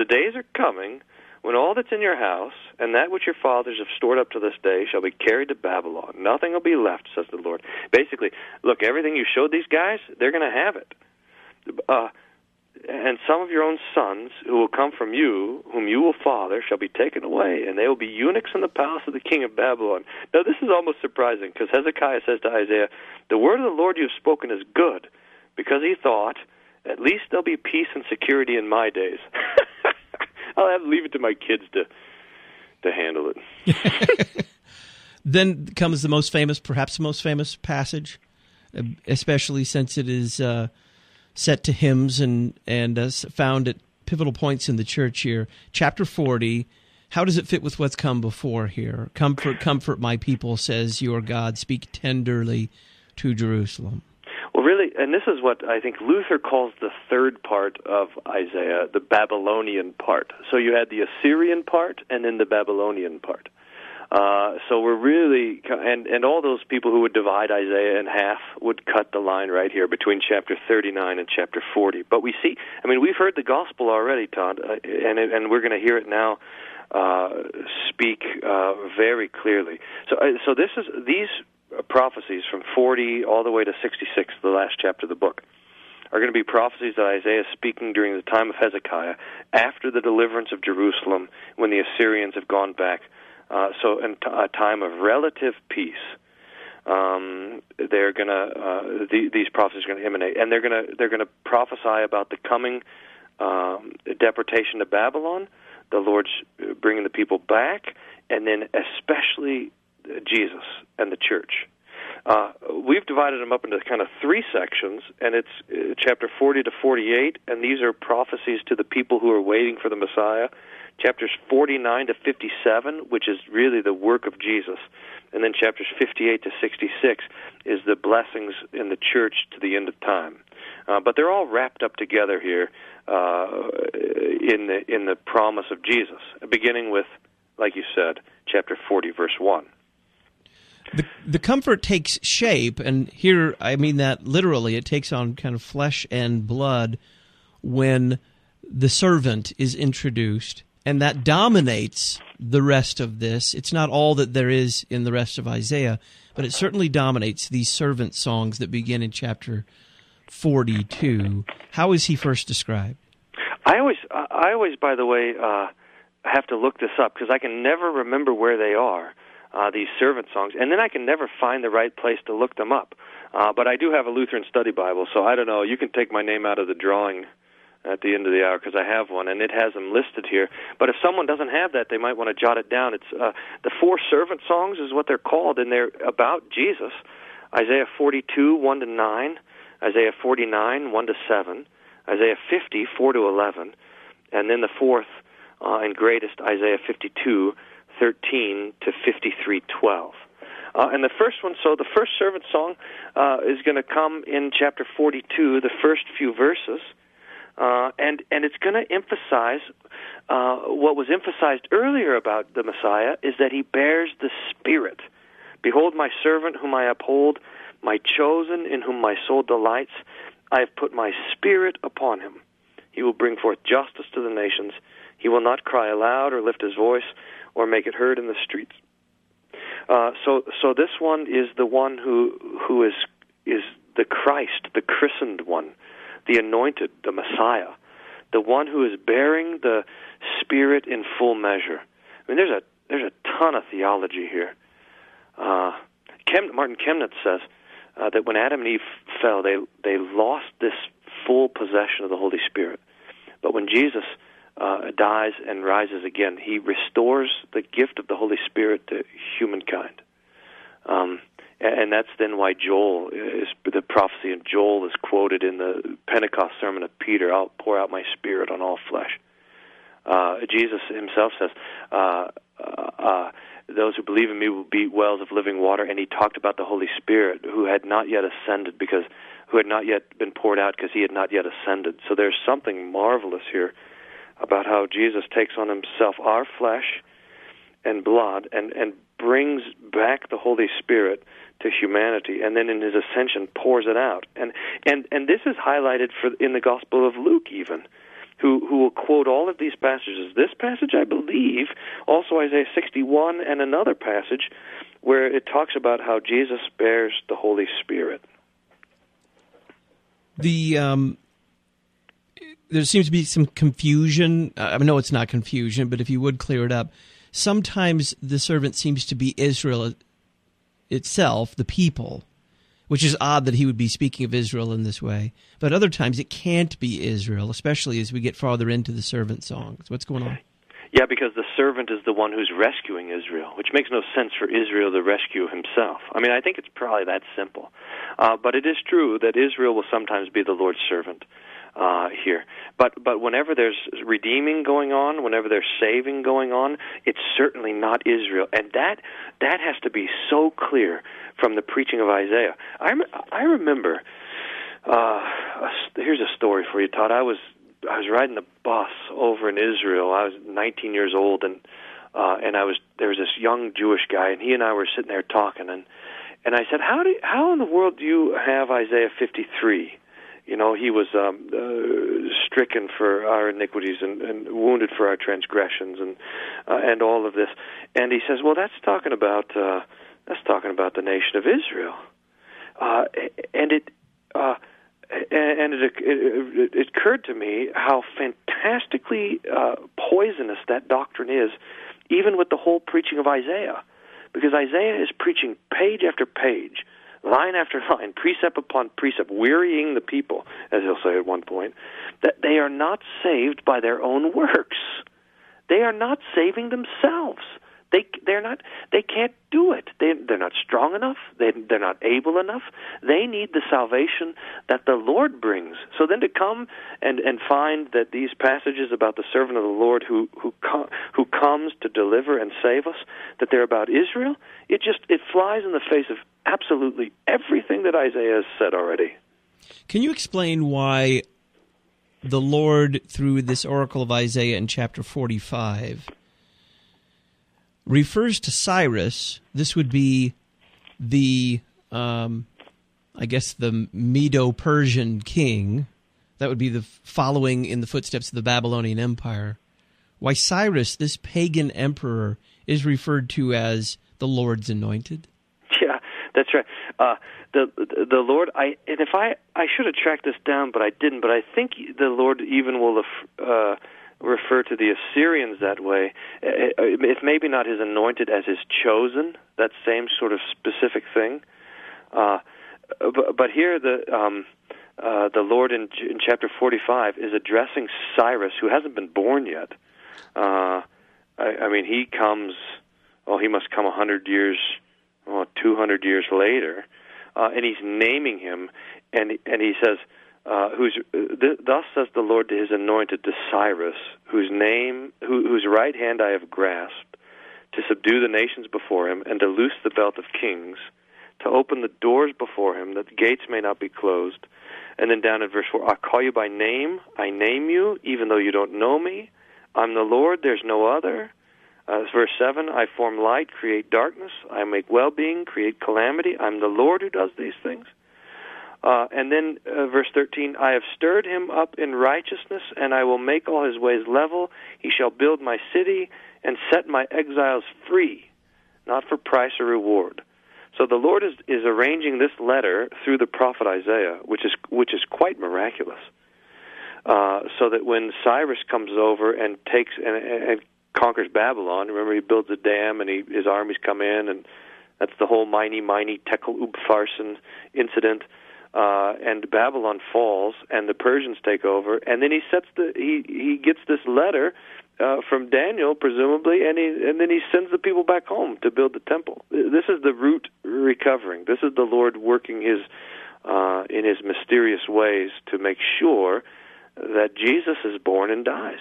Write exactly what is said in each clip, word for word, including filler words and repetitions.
the days are coming when all that's in your house and that which your fathers have stored up to this day shall be carried to Babylon. Nothing will be left, says the Lord. Basically, look, everything you showed these guys, they're going to have it. Uh, and some of your own sons who will come from you, whom you will father, shall be taken away, and they will be eunuchs in the palace of the king of Babylon. Now, this is almost surprising, because Hezekiah says to Isaiah, the word of the Lord you have spoken is good, because he thought, at least there'll be peace and security in my days. I'll have to leave it to my kids to to handle it. Then comes the most famous, perhaps the most famous passage, especially since it is uh, set to hymns and, and uh, found at pivotal points in the church here. Chapter forty, how does it fit with what's come before here? Comfort, comfort my people, says your God. Speak tenderly to Jerusalem. Well, really, and this is what I think Luther calls the third part of Isaiah, the Babylonian part. So you had the Assyrian part and then the Babylonian part. Uh, so we're really, and, and all those people who would divide Isaiah in half would cut the line right here between chapter thirty-nine and chapter forty. But we see, I mean, we've heard the gospel already, Todd, uh, and, and we're going to hear it now uh, speak uh, very clearly. So, uh, so this is, these prophecies from forty all the way to sixty-six, the last chapter of the book, are going to be prophecies that Isaiah is speaking during the time of Hezekiah, after the deliverance of Jerusalem, when the Assyrians have gone back. Uh, so in t- a time of relative peace, um, they're going to uh, the, these prophecies are going to emanate, and they're going to they're going to prophesy about the coming um, deportation to Babylon, the Lord's bringing the people back, and then especially Jesus and the church. Uh, we've divided them up into kind of three sections, and it's uh, chapter forty to forty-eight, and these are prophecies to the people who are waiting for the Messiah. Chapters forty-nine to fifty-seven, which is really the work of Jesus. And then chapters fifty-eight to sixty-six is the blessings in the church to the end of time. Uh, but they're all wrapped up together here uh, in the in the promise of Jesus, beginning with, like you said, chapter forty, verse one. The, the comfort takes shape, and here I mean that literally. It takes on kind of flesh and blood when the servant is introduced, and that dominates the rest of this. It's not all that there is in the rest of Isaiah, but it certainly dominates these servant songs that begin in chapter forty-two. How is he first described? I always, I always, by the way, uh, have to look this up because I can never remember where they are. Uh, these servant songs, and then I can never find the right place to look them up. Uh, but I do have a Lutheran Study Bible, so I don't know. You can take my name out of the drawing at the end of the hour because I have one, and it has them listed here. But if someone doesn't have that, they might want to jot it down. It's uh, the four servant songs is what they're called, and they're about Jesus. Isaiah forty-two, one to nine, Isaiah forty-nine, one to seven, Isaiah fifty, four to eleven, and then the fourth uh, and greatest, Isaiah fifty-two, thirteen to fifty-three, twelve. Uh, and the first one, so the first servant song uh, is going to come in chapter forty-two, the first few verses, uh, and, and it's going to emphasize uh, what was emphasized earlier about the Messiah, is that he bears the Spirit. Behold my servant whom I uphold, my chosen in whom my soul delights. I have put my Spirit upon him. He will bring forth justice to the nations. He will not cry aloud or lift his voice, or make it heard in the streets. Uh, so, so this one is the one who who is is the Christ, the christened one, the anointed, the Messiah, the one who is bearing the Spirit in full measure. I mean, there's a there's a ton of theology here. Uh, Chem, Martin Chemnitz says uh, that when Adam and Eve fell, they they lost this full possession of the Holy Spirit, but when Jesus Uh, dies and rises again, he restores the gift of the Holy Spirit to humankind. Um, and, and that's then why Joel, is the prophecy in Joel is quoted in the Pentecost sermon of Peter, I'll pour out my Spirit on all flesh. Uh, Jesus himself says, uh, uh, uh, those who believe in me will be wells of living water, and he talked about the Holy Spirit who had not yet ascended because, who had not yet been poured out because he had not yet ascended. So there's something marvelous here about how Jesus takes on himself our flesh and blood and, and brings back the Holy Spirit to humanity, and then in his ascension pours it out. And and, and this is highlighted for in the Gospel of Luke even, who who will quote all of these passages. This passage, I believe, also Isaiah sixty-one, and another passage where it talks about how Jesus bears the Holy Spirit. The um, there seems to be some confusion. I know it's not confusion, but if you would clear it up. Sometimes the servant seems to be Israel itself, the people, which is odd that he would be speaking of Israel in this way. But other times it can't be Israel, especially as we get farther into the servant songs. What's going on? Yeah, because the servant is the one who's rescuing Israel, which makes no sense for Israel to rescue himself. I mean, I think it's probably that simple. Uh, but it is true that Israel will sometimes be the Lord's servant uh, here. But but whenever there's redeeming going on, whenever there's saving going on, it's certainly not Israel. And that that has to be so clear from the preaching of Isaiah. I, I remember, uh, here's a story for you, Todd. I was I was riding the bus over in Israel. I was nineteen years old, and uh, and I was there was this young Jewish guy, and he and I were sitting there talking, and and I said, how do how in the world do you have Isaiah fifty-three? You know, he was um, uh, stricken for our iniquities and, and wounded for our transgressions, and uh, and all of this. And he says, well, that's talking about uh, that's talking about the nation of Israel, uh, and it. Uh, And it, it, it occurred to me how fantastically uh, poisonous that doctrine is, even with the whole preaching of Isaiah. Because Isaiah is preaching page after page, line after line, precept upon precept, wearying the people, as he'll say at one point, that they are not saved by their own works. They are not saving themselves. They they're not they can't do it. They they're not strong enough. They they're not able enough. They need the salvation that the Lord brings. So then to come and, and find that these passages about the servant of the Lord who who com, who comes to deliver and save us, that they're about Israel, it just it flies in the face of absolutely everything that Isaiah has said already. Can you explain why the Lord, through this oracle of Isaiah in chapter forty-five, refers to Cyrus? This would be the, um, I guess, the Medo-Persian king. That would be the following in the footsteps of the Babylonian Empire. Why Cyrus, this pagan emperor, is referred to as the Lord's anointed? Yeah, that's right. Uh, the the Lord, I and if I I should have tracked this down, but I didn't. But I think the Lord even will uh, refer to the Assyrians that way. If maybe not his anointed as his chosen, that same sort of specific thing. Uh, but, but here the um, uh, the Lord in, in chapter forty-five is addressing Cyrus, who hasn't been born yet. Uh, I, I mean, he comes. Oh, he must come a hundred years, oh, two hundred years later, uh, and he's naming him, and and he says. Uh, who's th- thus says the Lord to his anointed, to Cyrus, whose name, who, whose right hand I have grasped, to subdue the nations before him, and to loose the belt of kings, to open the doors before him, that the gates may not be closed. And then down in verse four, I call you by name, I name you, even though you don't know me. I'm the Lord, there's no other. Uh, verse seven, I form light, create darkness. I make well-being, create calamity. I'm the Lord who does these things. Uh, and then uh, verse thirteen, I have stirred him up in righteousness, and I will make all his ways level. He shall build my city and set my exiles free, not for price or reward. So the Lord is, is arranging this letter through the prophet Isaiah, which is which is quite miraculous. Uh, so that when Cyrus comes over and takes and, and conquers Babylon, remember he builds a dam and he, his armies come in, and that's the whole Mene, Mene, Tekel, Upharsin incident. Uh, and Babylon falls, and the Persians take over, and then he sets the he he gets this letter uh, from Daniel, presumably, and he and then he sends the people back home to build the temple. This is the root recovering. This is the Lord working his uh, in his mysterious ways to make sure that Jesus is born and dies.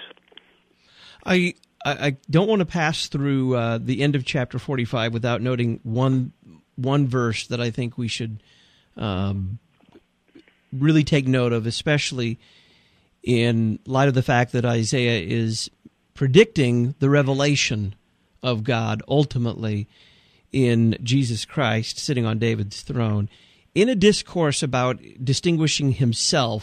I I don't want to pass through uh, the end of chapter forty-five without noting one one verse that I think we should. Um, really take note of, especially in light of the fact that Isaiah is predicting the revelation of God ultimately in Jesus Christ sitting on David's throne. In a discourse about distinguishing himself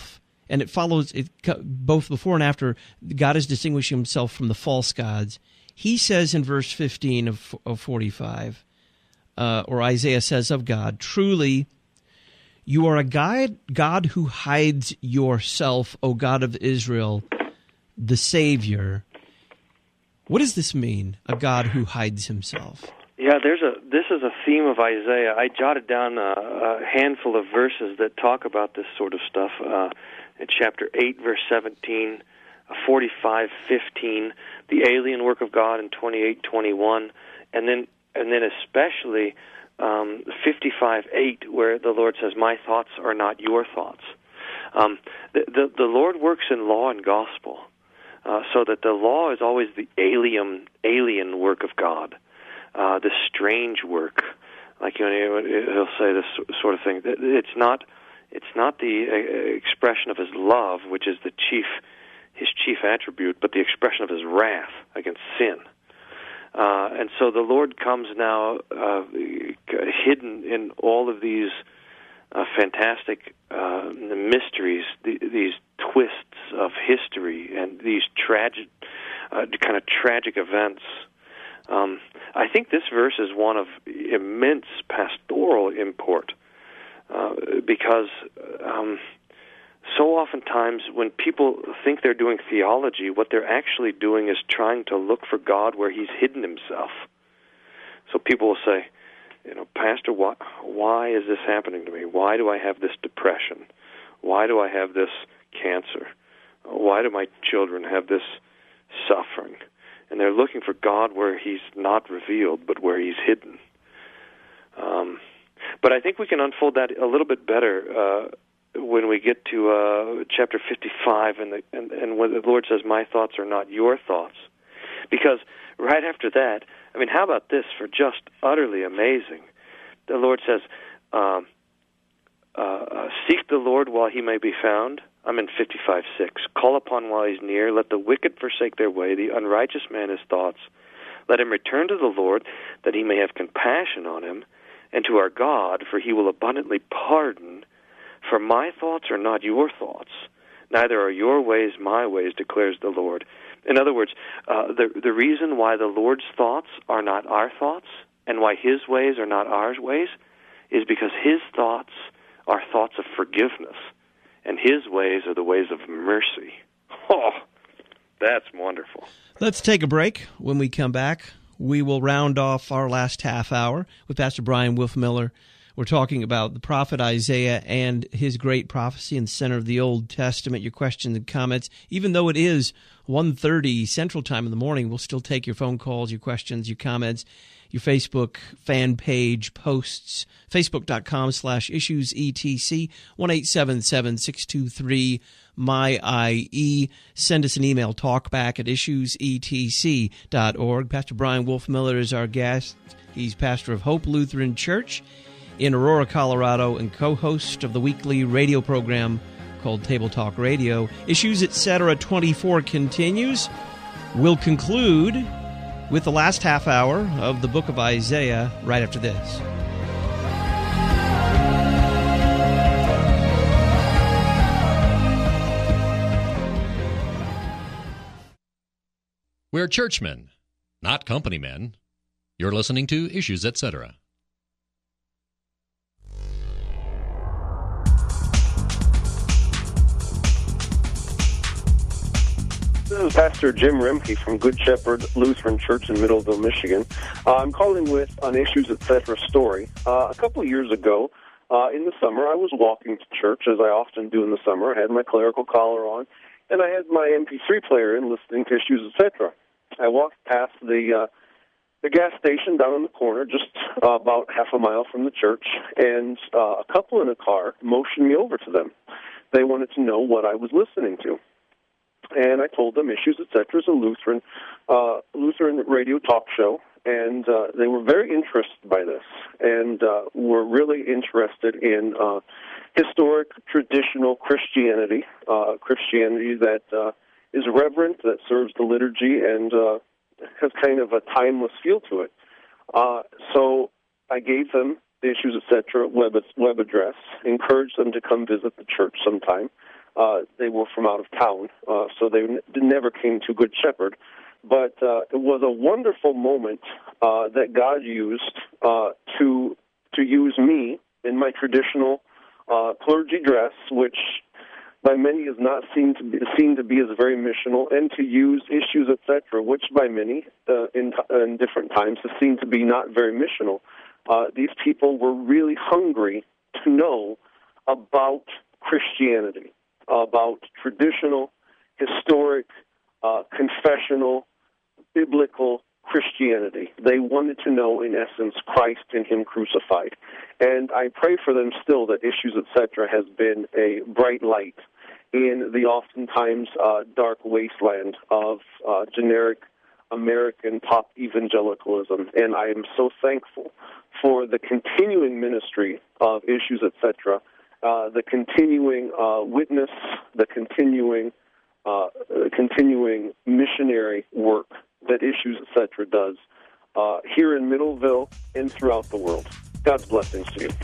and it follows it both before and after. God is distinguishing himself from the false gods. He says in verse fifteen of, of forty-five, uh, or Isaiah says of God, truly, you are a God, God who hides yourself, O God of Israel, the Savior. What does this mean, a God who hides himself? Yeah, there's a. This is a theme of Isaiah. I jotted down a, a handful of verses that talk about this sort of stuff. Uh, in chapter eight, verse seventeen, forty-five, fifteen, the alien work of God in twenty-eight, twenty-one, and then and then especially um, fifty-five, eight, where the Lord says, "My thoughts are not your thoughts." Um, the, the the Lord works in law and gospel, uh, so that the law is always the alien alien work of God. Uh, the strange work, like you know, he'll say this sort of thing. It's not, it's not the uh, expression of his love, which is the chief, his chief attribute, but the expression of his wrath against sin. Uh, and so the Lord comes now uh, hidden in all of these uh, fantastic uh, mysteries, the, these twists of history, and these tragic, uh, kind of tragic events. Um, I think this verse is one of immense pastoral import uh, because um, so oftentimes when people think they're doing theology, what they're actually doing is trying to look for God where he's hidden himself. So people will say, you know, Pastor, why, why is this happening to me? Why do I have this depression? Why do I have this cancer? Why do my children have this suffering? And they're looking for God where he's not revealed, but where he's hidden. Um, but I think we can unfold that a little bit better uh, when we get to uh, chapter fifty-five, and, the, and, and when the Lord says, "My thoughts are not your thoughts." Because right after that, I mean, how about this for just utterly amazing? The Lord says, um, uh, uh, "Seek the Lord while he may be found." I'm in fifty-five six. "Call upon while he's near. Let the wicked forsake their way, the unrighteous man his thoughts. Let him return to the Lord, that he may have compassion on him, and to our God, for he will abundantly pardon. For my thoughts are not your thoughts, neither are your ways my ways, declares the Lord." In other words, uh, the, the reason why the Lord's thoughts are not our thoughts, and why his ways are not our ways, is because his thoughts are thoughts of forgiveness. And his ways are the ways of mercy. Oh, that's wonderful. Let's take a break. When we come back, we will round off our last half hour with Pastor Brian Wolfmueller. We're talking about the prophet Isaiah and his great prophecy in the center of the Old Testament. Your questions and comments, even though it is one thirty Central Time in the morning, we'll still take your phone calls, your questions, your comments, your Facebook fan page posts, facebook.com slash issues etc, one eight seven seven, six two three, M Y I E. Send us an email, talkback at issues e t c dot org. Pastor Brian Wolfmueller is our guest. He's pastor of Hope Lutheran Church in Aurora, Colorado, and co-host of the weekly radio program called Table Talk Radio. Issues Etc. twenty-four continues. We'll conclude with the last half hour of the book of Isaiah right after this. We're churchmen, not company men. You're listening to Issues Etc. This is Pastor Jim Remke from Good Shepherd Lutheran Church in Middleville, Michigan. Uh, I'm calling with an Issues Etc. story. Uh, a couple of years ago, uh, in the summer, I was walking to church, as I often do in the summer. I had my clerical collar on, and I had my M P three player in listening to Issues Etc. I walked past the uh, the gas station down in the corner, just uh, about half a mile from the church, and uh, a couple in a car motioned me over to them. They wanted to know what I was listening to. And I told them Issues Etc. is a Lutheran uh, Lutheran radio talk show, and uh, they were very interested by this, and uh, were really interested in uh, historic, traditional Christianity, uh, Christianity that uh, is reverent, that serves the liturgy, and uh, has kind of a timeless feel to it. Uh, so I gave them the Issues Etc. web web address, encouraged them to come visit the church sometime. Uh, they were from out of town, uh, so they n- never came to Good Shepherd. But uh, it was a wonderful moment uh, that God used uh, to to use me in my traditional uh, clergy dress, which by many is not seen to be seen to be as very missional, and to use issues, et cetera, which by many uh, in, in different times is seen to be not very missional. Uh, these people were really hungry to know about Christianity, about traditional, historic, uh, confessional, biblical Christianity. They wanted to know, in essence, Christ and Him crucified. And I pray for them still that Issues, et cetera, has been a bright light in the oftentimes uh, dark wasteland of uh, generic American pop evangelicalism. And I am so thankful for the continuing ministry of Issues, et cetera, uh, the continuing uh, witness, the continuing, uh, continuing missionary work that Issues, et cetera, does uh, here in Middleville and throughout the world. God's blessings to you.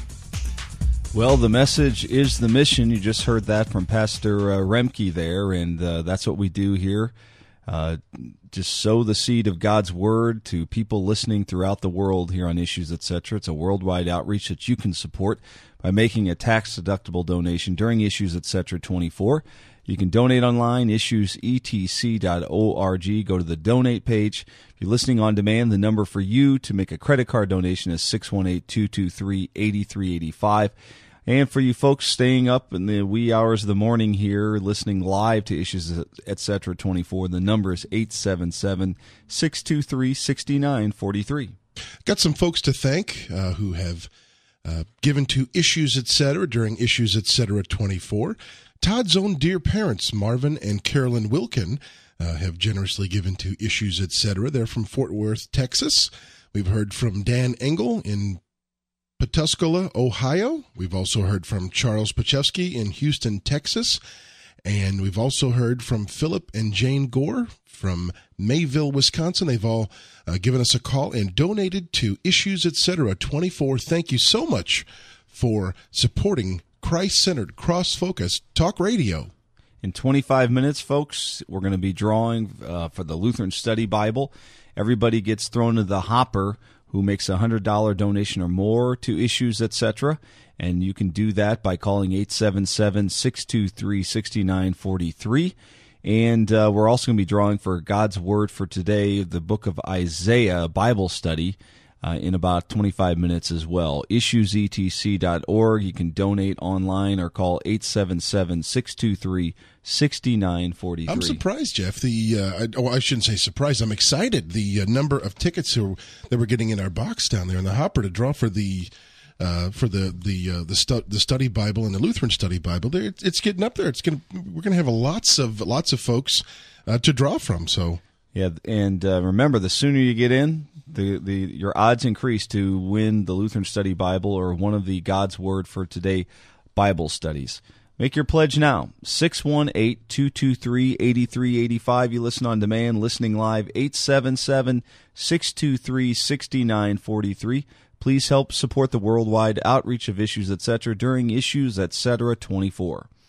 Well, the message is the mission. You just heard that from Pastor uh, Remke there, and uh, that's what we do here. Uh, just sow the seed of God's Word to people listening throughout the world here on Issues, et cetera. It's a worldwide outreach that you can support by making a tax-deductible donation during Issues, et cetera, twenty-four. You can donate online, issues e t c dot org. Go to the donate page. If you're listening on demand, the number for you to make a credit card donation is six one eight, two two three, eight three eight five. And for you folks staying up in the wee hours of the morning here, listening live to Issues, et cetera, twenty-four, the number is eight seven seven, six two three, six nine four three. Got some folks to thank uh, who have uh, given to Issues, et cetera, during Issues, et cetera, twenty-four. Todd's own dear parents, Marvin and Carolyn Wilkin, uh, have generously given to Issues, et cetera. They're from Fort Worth, Texas. We've heard from Dan Engel in Pawtuskala, Ohio. We've also heard from Charles Pachewski in Houston, Texas. And we've also heard from Philip and Jane Gore from Mayville, Wisconsin. They've all uh, given us a call and donated to Issues, et cetera, twenty-four. Thank you so much for supporting Christ-centered, cross-focused talk radio. In twenty-five minutes, folks, we're going to be drawing uh, for the Lutheran Study Bible. Everybody gets thrown into the hopper who makes a one hundred dollars donation or more to Issues, et cetera. And you can do that by calling eight seven seven, six two three, six nine four three. And uh, we're also going to be drawing for God's Word for today, the book of Isaiah Bible study, Uh, in about twenty-five minutes as well. issues e t c dot org. You can donate online or call eight seven seven, six two three, six nine four three. I'm surprised, Jeff. The uh, I, oh, I shouldn't say surprised. I'm excited. The uh, number of tickets who, that we're getting in our box down there in the hopper to draw for the uh, for the the uh, the, stu- the study Bible and the Lutheran Study Bible. There, it's getting up there. It's going we're going to have a lots of lots of folks uh, to draw from. So yeah, and uh, remember, the sooner you get in, The, the your odds increase to win the Lutheran Study Bible or one of the God's Word for Today Bible studies. Make your pledge now, six one eight, two two three, eight three eight five. You listen on demand, listening live, eight seven seven, six two three, six nine four three. Please help support the worldwide outreach of Issues, et cetera during Issues, et cetera twenty-four.